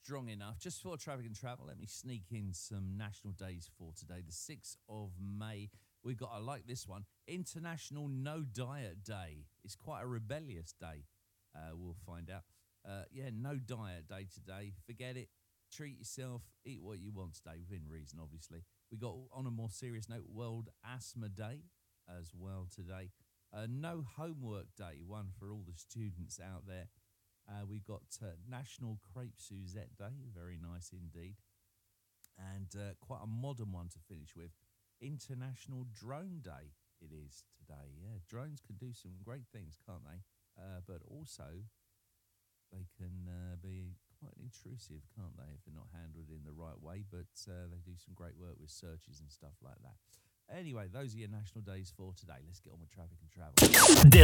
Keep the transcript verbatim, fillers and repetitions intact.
strong enough. Just for traffic and travel, let me sneak in some national days for today. The sixth of May, we've got, I like this one, International No Diet Day. It's quite a rebellious day. Uh, we'll find out. Uh, yeah, no diet day today. Forget it. Treat yourself. Eat what you want today, within reason, obviously. We got, on a more serious note, World Asthma Day as well today. Uh, no Homework Day, one for all the students out there. Uh, we've got uh, National Crepe Suzette Day, very nice indeed. And uh, quite a modern one to finish with, International Drone Day it is today. Yeah, drones can do some great things, can't they? Uh, but also, they can uh, be quite intrusive, can't they, if they're not handled in the right way? But uh, they do some great work with searches and stuff like that. Anyway, those are your national days for today. Let's get on with traffic and travel.